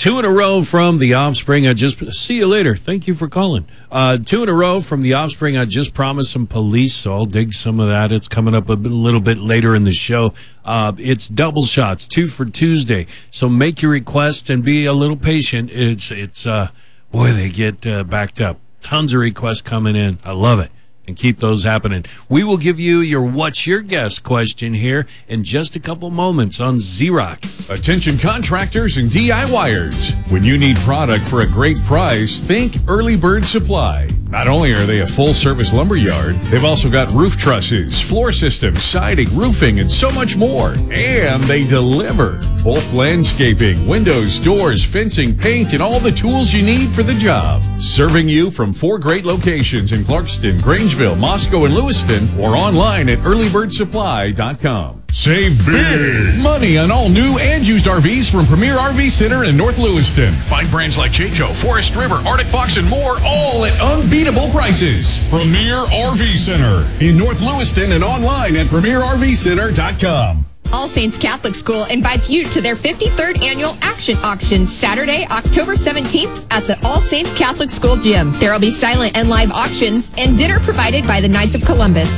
Two in a row from The Offspring. See you later. Thank you for calling. Two in a row from The Offspring. I just promised some Police, so I'll dig some of that. It's coming up little bit later in the show. It's double shots, 2 for Tuesday. So make your request and be a little patient. Boy, they get backed up. Tons of requests coming in. I love it. And keep those happening. We will give you your What's Your Guess question here in just a couple moments on Z-Rock. Attention contractors and DIYers. When you need product for a great price, think Early Bird Supply. Not only are they a full-service lumber yard, they've also got roof trusses, floor systems, siding, roofing, and so much more. And they deliver. Both landscaping, windows, doors, fencing, paint, and all the tools you need for the job. Serving you from 4 great locations in Clarkston, Grangeville, Moscow, and Lewiston, or online at earlybirdsupply.com. Save big money on all new and used RVs from Premier RV Center in North Lewiston. Find brands like Jayco, Forest River, Arctic Fox, and more, all at unbeatable prices. Premier RV Center in North Lewiston and online at premierrvcenter.com. All Saints Catholic School invites you to their 53rd annual Action Auction Saturday, October 17th at the All Saints Catholic School Gym. There will be silent and live auctions and dinner provided by the Knights of Columbus.